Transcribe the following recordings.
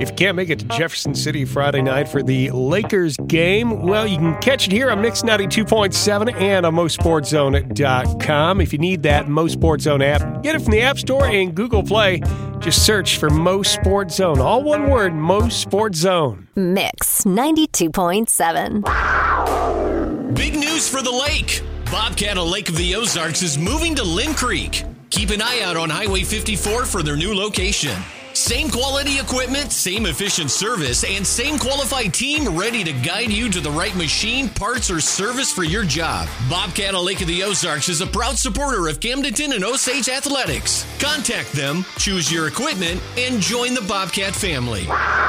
If you can't make it to Jefferson City Friday night for the Lakers game, well, you can catch it here on Mix 92.7 and on MoSportsZone.com. If you need that Mo Sports Zone app, get it from the App Store and Google Play. Just search for Mo Sports Zone. All one word, Mo Sports Zone. Mix 92.7. Big news for the lake. Bobcat of Lake of the Ozarks is moving to Lynn Creek. Keep an eye out on Highway 54 for their new location. Same quality equipment, same efficient service, and same qualified team ready to guide you to the right machine, parts, or service for your job. Bobcat of Lake of the Ozarks is a proud supporter of Camdenton and Osage Athletics. Contact them, choose your equipment, and join the Bobcat family.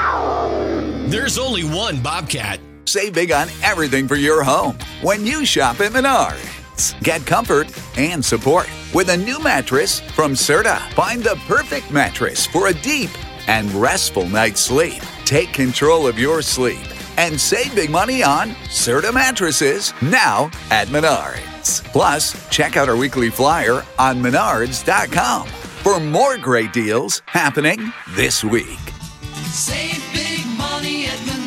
There's only one Bobcat. Save big on everything for your home when you shop at Menards. Get comfort and support with a new mattress from Serta. Find the perfect mattress for a deep and restful night's sleep. Take control of your sleep and save big money on Serta mattresses now at Menards. Plus, check out our weekly flyer on Menards.com for more great deals happening this week. Save big money at Menards.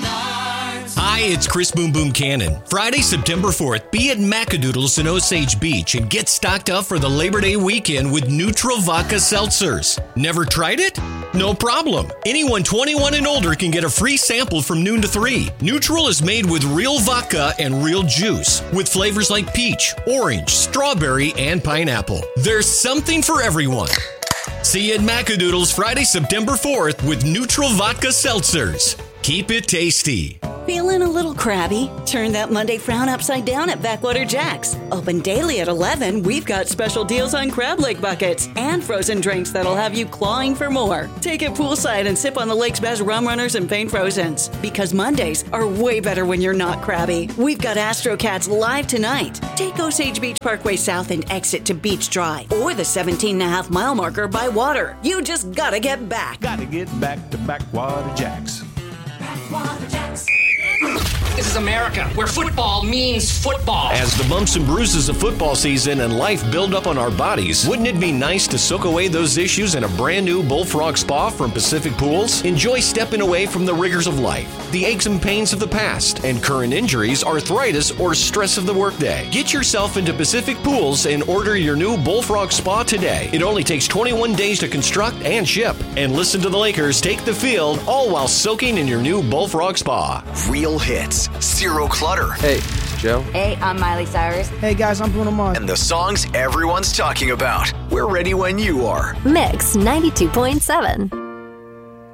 Hi, it's Chris Boom Boom Cannon. Friday, September 4th, be at Macadoodles in Osage Beach and get stocked up for the Labor Day weekend with Neutral Vodka Seltzers. Never tried it? No problem. Anyone 21 and older can get a free sample from noon to 3. Neutral is made with real vodka and real juice, with flavors like peach, orange, strawberry, and pineapple. There's something for everyone. See you at Macadoodles Friday, September 4th with Neutral Vodka Seltzers. Keep it tasty. Feeling a little crabby? Turn that Monday frown upside down at Backwater Jack's. Open daily at 11, we've got special deals on crab leg buckets and frozen drinks that'll have you clawing for more. Take it poolside and sip on the lake's best rum runners and paint frozens. Because Mondays are way better when you're not crabby. We've got Astro Cats live tonight. Take Osage Beach Parkway South and exit to Beach Drive or the 17.5-mile marker by water. You just gotta get back. Gotta get back to Backwater Jack's. Backwater Jack's. This is America, where football means football. As the bumps and bruises of football season and life build up on our bodies, wouldn't it be nice to soak away those issues in a brand new Bullfrog Spa from Pacific Pools? Enjoy stepping away from the rigors of life, the aches and pains of the past, and current injuries, arthritis, or stress of the workday. Get yourself into Pacific Pools and order your new Bullfrog Spa today. It only takes 21 days to construct and ship. And listen to the Lakers take the field, all while soaking in your new Bullfrog Spa. Real hits, zero clutter. Hey, Joe. Hey, I'm Miley Cyrus. Hey guys, I'm Bruno Mars. And the songs everyone's talking about. We're ready when you are. Mix 92.7.